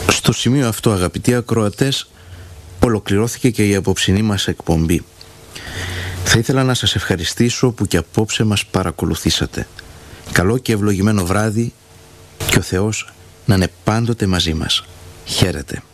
Στο σημείο αυτό, αγαπητοί ακροατές, ολοκληρώθηκε και η απόψινή μας εκπομπή. Θα ήθελα να σας ευχαριστήσω που και απόψε μας παρακολουθήσατε. Καλό και ευλογημένο βράδυ και ο Θεός να είναι πάντοτε μαζί μας. Χαίρετε.